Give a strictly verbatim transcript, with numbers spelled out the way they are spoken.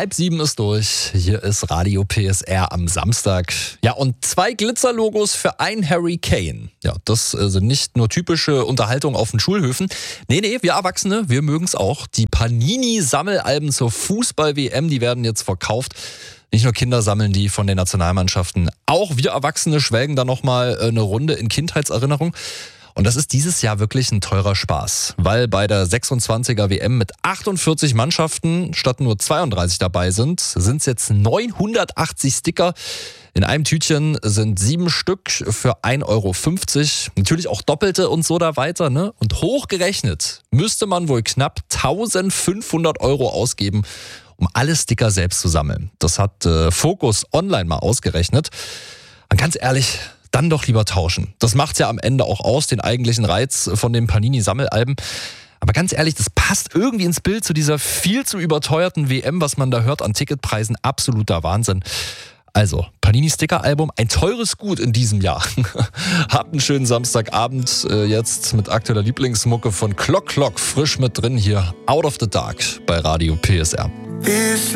Halb sieben ist durch. Hier ist Radio P S R am Samstag. Ja, und zwei Glitzerlogos für ein Harry Kane. Ja, das äh, sind nicht nur typische Unterhaltung auf den Schulhöfen. Nee, nee, wir Erwachsene, wir mögen es auch. Die Panini-Sammelalben zur Fußball-W M, die werden jetzt verkauft. Nicht nur Kinder sammeln die von den Nationalmannschaften. Auch wir Erwachsene schwelgen da nochmal eine Runde in Kindheitserinnerung. Und das ist dieses Jahr wirklich ein teurer Spaß, weil bei der sechsundzwanziger W M mit achtundvierzig Mannschaften statt nur zweiunddreißig dabei sind, sind es jetzt neunhundertachtzig Sticker. In einem Tütchen sind sieben Stück für ein Euro fünfzig. Natürlich auch Doppelte und so da weiter, ne? Und hochgerechnet müsste man wohl knapp eintausendfünfhundert Euro ausgeben, um alle Sticker selbst zu sammeln. Das hat äh, Focus Online mal ausgerechnet. Und ganz ehrlich, dann doch lieber tauschen. Das macht's ja am Ende auch aus, den eigentlichen Reiz von den Panini-Sammelalben. Aber ganz ehrlich, das passt irgendwie ins Bild zu dieser viel zu überteuerten W M, was man da hört an Ticketpreisen. Absoluter Wahnsinn. Also, Panini-Sticker-Album, ein teures Gut in diesem Jahr. Habt einen schönen Samstagabend äh, jetzt mit aktueller Lieblingsmucke von Clock Clock frisch mit drin hier. Out of the Dark bei Radio P S R.